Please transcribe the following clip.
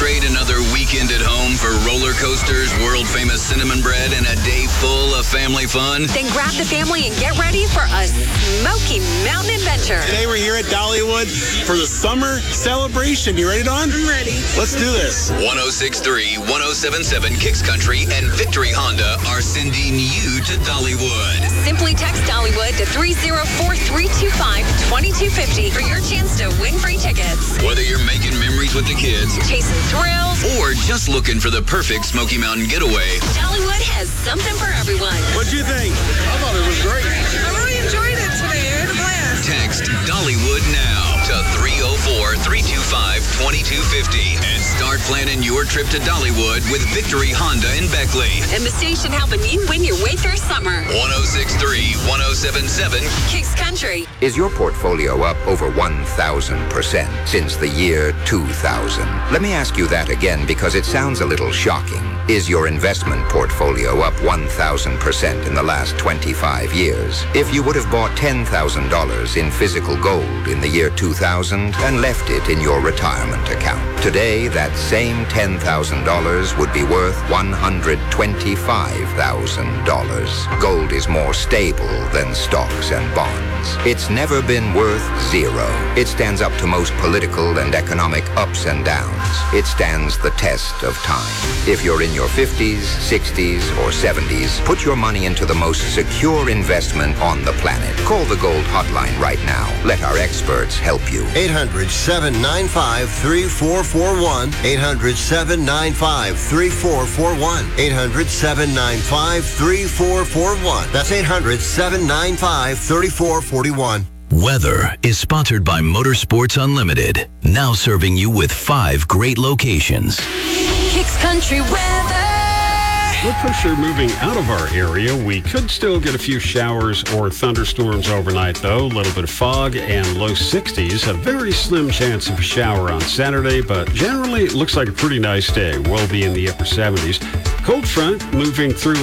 trade another weekend at home for roller coasters, world-famous cinnamon bread, and a day full of family fun? Then grab the family and get ready for a Smoky Mountain adventure. Today we're here at Dollywood for the summer celebration. You ready, Dawn? I'm ready. Let's do this. 106.3, 107.7 Kicks Country and Victory Honda are sending you to Dollywood. Simply text Dollywood to 304-325-2250 for your chance to win free tickets. Whether you're making memories with the kids, Chasing thrills, or just looking for the perfect Smoky Mountain getaway, Dollywood has something for everyone. What'd you think? I thought it was great. I really enjoyed it today. I had a blast. text Dollywood now to 304-325-2250 and start planning your trip to Dollywood with Victory Honda in Beckley. And the station helping you win your way through summer. 106.3, 107.7 Kicks Country. Is your portfolio up over 1,000% since the year 2000? Let me ask you that again because it sounds a little shocking. Is your investment portfolio up 1,000% in the last 25 years? If you would have bought $10,000 in physical gold in the year 2000 and left it in your retirement account, today that same $10,000 would be worth $125,000. Gold is more stable than stocks and bonds. It's never been worth zero. It stands up to most political and economic ups and downs. It stands the test of time. If you're in your 50s, 60s, or 70s, put your money into the most secure investment on the planet. Call the Gold Hotline right now. Let our experts help you. 800-795-3441. 800-795-3441. 800-795-3441. That's 800-795-3441. Weather is sponsored by Motorsports Unlimited, now serving you with 5 great locations. Kicks Country weather. Low pressure moving out of our area. We could still get a few showers or thunderstorms overnight, though. A little bit of fog and low 60s. A very slim chance of a shower on Saturday, but generally it looks like a pretty nice day. We'll be in the upper 70s. Cold front moving through